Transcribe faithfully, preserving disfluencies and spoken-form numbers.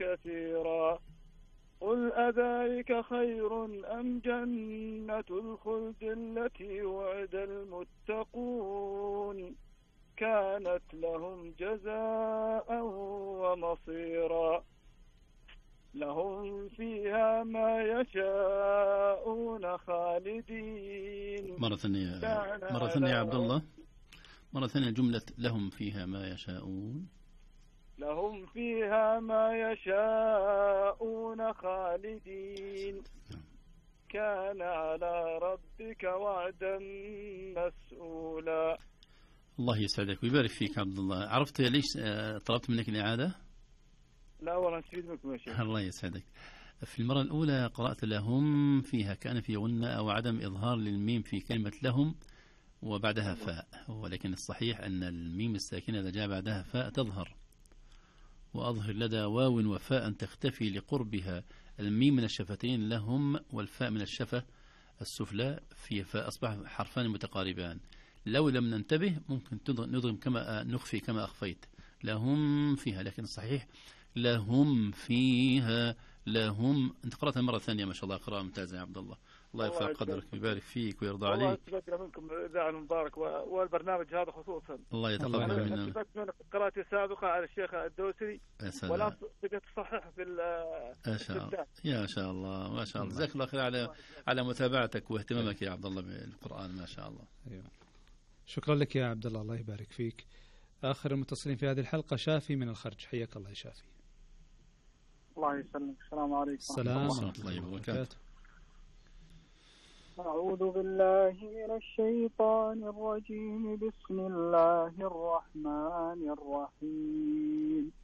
كثيرا. قل أذلك خير أم جنة الخلد التي وعد المتقون كانت لهم جزاء ومصيرا. لهم فيها ما يشاءون خالدين. مرة ثانية مرة ثانية يا عبد الله، مرة ثانية جملة لهم فيها ما يشاءون. لهم فيها ما يشاءون خالدين كان على ربك وعدا مسؤولا. الله يسعدك ويبارك فيك عبد الله. عرفت ليش طلبت منك الإعادة؟ لا والله نسيت منكم يا شيخ. الله يسعدك. في المرة الأولى قرأت لهم فيها كان في غنة أو عدم إظهار للميم في كلمة لهم وبعدها فاء، ولكن الصحيح أن الميم الساكنة إذا جاء بعدها فاء تظهر، وأظهر لدى واو وفاء تختفي لقربها الميم من الشفتين لهم والفاء من الشفة السفلى في فاء، أصبح حرفان متقاربان. لو لم ننتبه ممكن نضغم كما نخفي كما أخفيت لهم فيها، لكن الصحيح لهم فيها لهم. أنت قرأتها مرة ثانية ما شاء الله، قراءة ممتازة يا عبد الله. الله يرفع قدرك ويبارك فيك ويرضى عليك. الله يتبارك منكم الإذاعة المبارك والبرنامج هذا خصوصا. الله يتقبل منا. أنا من قراءتي السابقة على الشيخ الدوسري ولا تقدر تصحح في الشتات. يا شاء الله ما شاء الله. جزاك الله خير على على متابعتك واهتمامك يا عبد الله بالقرآن ما شاء الله. أيوة. شكرا لك يا عبد الله، الله يبارك فيك. آخر المتصلين في هذه الحلقة شافي من الخرج، حياك الله يا شافي. الله يسلمك. السلام عليكم. السلام ورحمة الله وبركاته. أعوذ بالله من الشيطان الرجيم. بسم الله الرحمن الرحيم.